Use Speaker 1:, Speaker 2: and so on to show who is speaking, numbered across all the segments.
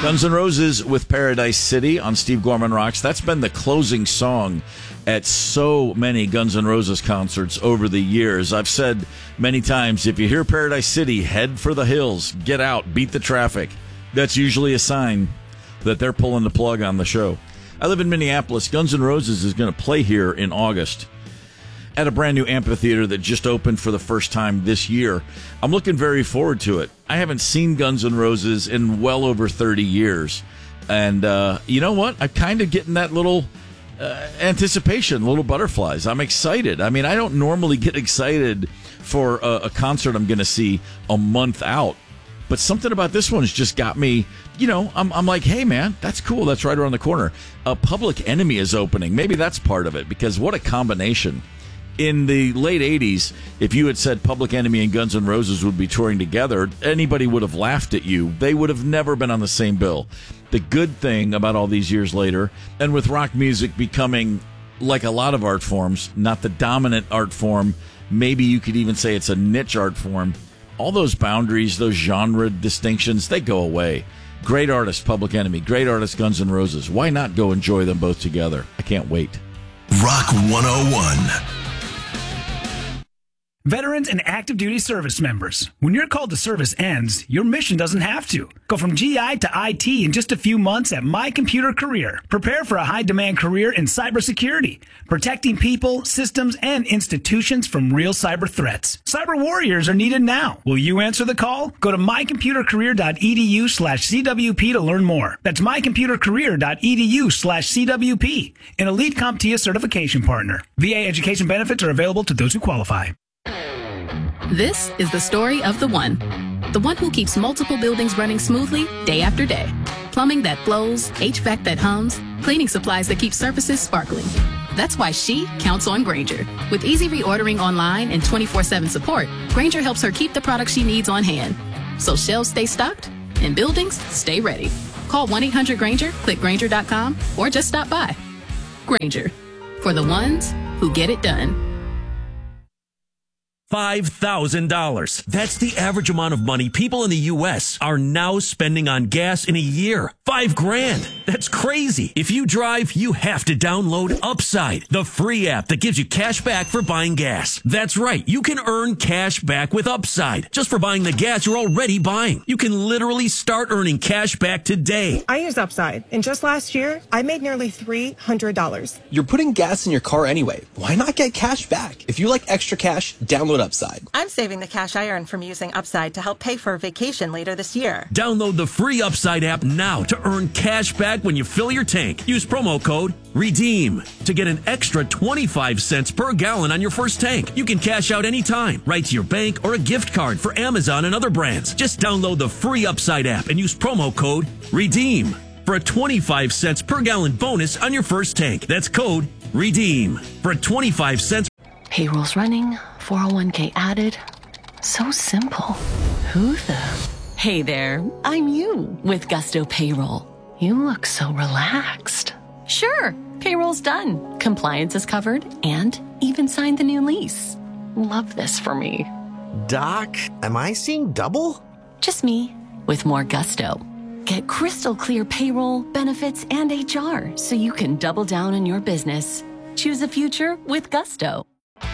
Speaker 1: Guns N' Roses with Paradise City on Steve Gorman Rocks. That's been the closing song at so many Guns N' Roses concerts over the years. I've said many times, if you hear Paradise City, head for the hills, get out, beat the traffic. That's usually a sign that they're pulling the plug on the show. I live in Minneapolis. Guns N' Roses is going to play here in August at a brand new amphitheater that just opened for the first time this year. I'm looking very forward to it. I haven't seen Guns N' Roses in well over 30 years. And you know what? I'm kind of getting that little anticipation, little butterflies. I'm excited. I mean, I don't normally get excited for a concert I'm going to see a month out. But something about this one has just got me, I'm like, hey, man, that's cool. That's right around the corner. Public Enemy is opening. Maybe that's part of it, because what a combination. In the late 80s, if you had said Public Enemy and Guns N' Roses would be touring together, anybody would have laughed at you. They would have never been on the same bill. The good thing about all these years later, and with rock music becoming, like a lot of art forms, not the dominant art form, maybe you could even say it's a niche art form, all those boundaries, those genre distinctions, they go away. Great artist, Public Enemy. Great artist, Guns N' Roses. Why not go enjoy them both together? I can't wait.
Speaker 2: Rock 101.
Speaker 3: Veterans and active duty service members. When your call to service ends, your mission doesn't have to. Go from GI to IT in just a few months at My Computer Career. Prepare for a high-demand career in cybersecurity, protecting people, systems, and institutions from real cyber threats. Cyber warriors are needed now. Will you answer the call? Go to mycomputercareer.edu/CWP to learn more. That's mycomputercareer.edu/CWP. An elite CompTIA certification partner. VA education benefits are available to those who qualify.
Speaker 4: This is the story of the one who keeps multiple buildings running smoothly day after day. Plumbing that flows, HVAC that hums, cleaning supplies that keep surfaces sparkling. That's why she counts on Grainger. With easy reordering online and 24/7 support, Grainger helps her keep the products she needs on hand. So shelves stay stocked and buildings stay ready. Call 1-800-GRAINGER, click Grainger.com, or just stop by. Grainger, for the ones who get it done.
Speaker 5: $5,000. That's the average amount of money people in the U.S. are now spending on gas in a year. $5,000. That's crazy. If you drive, you have to download Upside, the free app that gives you cash back for buying gas. That's right. You can earn cash back with Upside just for buying the gas you're already buying. You can literally start earning cash back today.
Speaker 6: I use Upside, and just last year, I made nearly $300.
Speaker 7: You're putting gas in your car anyway. Why not get cash back? If you like extra cash, download Upside.
Speaker 8: I'm saving the cash I earn from using Upside to help pay for a vacation later this year.
Speaker 5: Download the free Upside app now to earn cash back when you fill your tank. Use promo code REDEEM to get an extra 25 cents per gallon on your first tank. You can cash out anytime, right to your bank or a gift card for Amazon and other brands. Just download the free Upside app and use promo code REDEEM for a 25 cents per gallon bonus on your first tank. That's code REDEEM for a 25 cents.
Speaker 9: Payroll's running, 401k added. So simple. Who the?
Speaker 10: Hey there, I'm you with Gusto Payroll.
Speaker 9: You look so relaxed.
Speaker 10: Sure, payroll's done. Compliance is covered and even signed the new lease.
Speaker 9: Love this for me.
Speaker 11: Doc, am I seeing double?
Speaker 10: Just me with more gusto. Get crystal clear payroll, benefits, and HR so you can double down on your business. Choose a future with Gusto.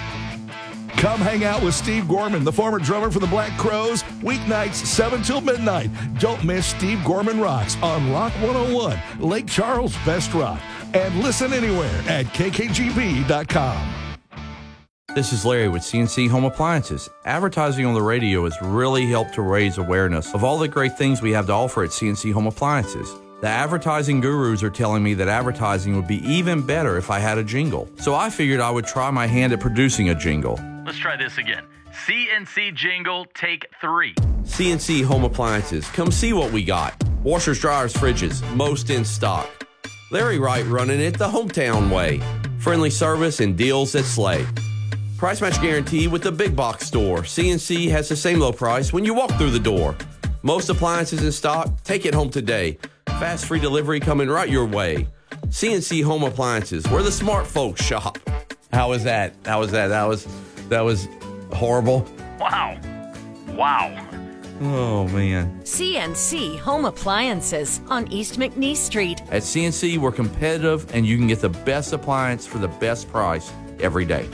Speaker 12: Come hang out with Steve Gorman, the former drummer for the Black Crowes, weeknights 7 till midnight. Don't miss Steve Gorman Rocks on Rock 101, Lake Charles' best rock. And listen anywhere at kkgb.com.
Speaker 13: This is Larry with CNC Home Appliances. Advertising on the radio has really helped to raise awareness of all the great things we have to offer at CNC Home Appliances. The advertising gurus are telling me that advertising would be even better if I had a jingle. So I figured I would try my hand at producing a jingle.
Speaker 14: Let's try this again. CNC jingle, take 3.
Speaker 13: CNC Home Appliances. Come see what we got. Washers, dryers, fridges, most in stock. Larry Wright running it the hometown way. Friendly service and deals that slay. Price match guarantee with the big box store. CNC has the same low price when you walk through the door. Most appliances in stock. Take it home today. Fast free delivery coming right your way. CNC Home Appliances, where the smart folks shop. How was that? That was horrible.
Speaker 14: Wow.
Speaker 13: Oh, man.
Speaker 15: CNC Home Appliances on East McNeese Street.
Speaker 13: At CNC, we're competitive, and you can get the best appliance for the best price every day.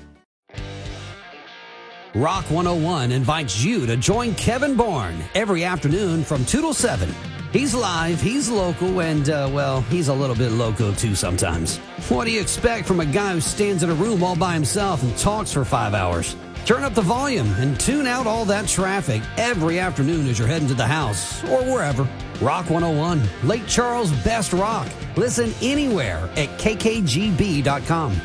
Speaker 16: Rock 101 invites you to join Kevin Bourne every afternoon from 2 till 7. He's live, he's local, and, he's a little bit loco too sometimes. What do you expect from a guy who stands in a room all by himself and talks for 5 hours? Turn up the volume and tune out all that traffic every afternoon as you're heading to the house or wherever. Rock 101, Lake Charles' best rock. Listen anywhere at kkgb.com.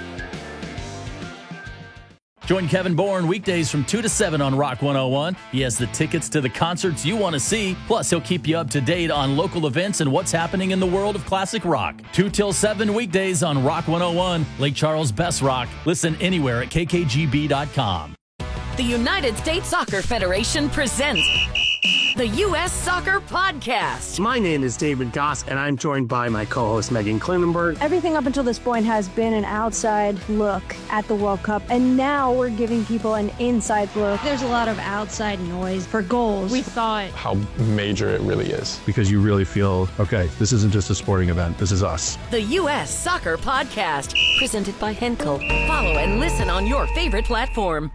Speaker 17: Join Kevin Bourne weekdays from 2 to 7 on Rock 101. He has the tickets to the concerts you want to see. Plus, he'll keep you up to date on local events and what's happening in the world of classic rock. 2 till 7 weekdays on Rock 101, Lake Charles' best rock. Listen anywhere at kkgb.com.
Speaker 15: The United States Soccer Federation presents the U.S. Soccer Podcast.
Speaker 18: My name is David Goss, and I'm joined by my co-host Megan Klinenberg.
Speaker 19: Everything up until this point has been an outside look at the World Cup, and now we're giving people an inside look.
Speaker 20: There's a lot of outside noise for goals. We thought
Speaker 21: how major it really is, because you really feel, okay, this isn't just a sporting event, this is us.
Speaker 15: The U.S. Soccer Podcast, presented by Henkel. Follow and listen on your favorite platform.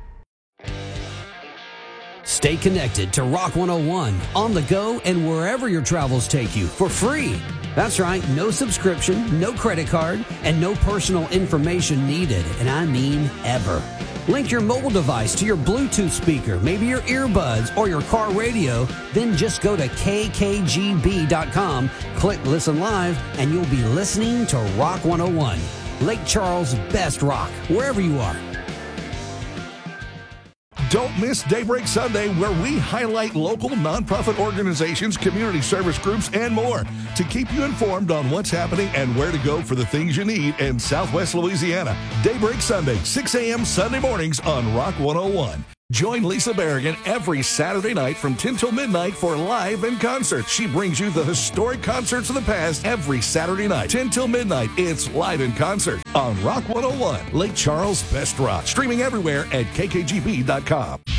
Speaker 16: Stay connected to Rock 101 on the go and wherever your travels take you for free. That's right, no subscription, no credit card, and no personal information needed, and I mean ever. Link your mobile device to your Bluetooth speaker, maybe your earbuds or your car radio, then just go to kkgb.com, click Listen Live, and you'll be listening to Rock 101, Lake Charles' best rock, wherever you are.
Speaker 12: Don't miss Daybreak Sunday, where we highlight local nonprofit organizations, community service groups, and more to keep you informed on what's happening and where to go for the things you need in Southwest Louisiana. Daybreak Sunday, 6 a.m. Sunday mornings on Rock 101. Join Lisa Berrigan every Saturday night from 10 till midnight for Live in Concert. She brings you the historic concerts of the past every Saturday night, 10 till midnight. It's Live in Concert on Rock 101, Lake Charles' best rock. Streaming everywhere at kkgb.com.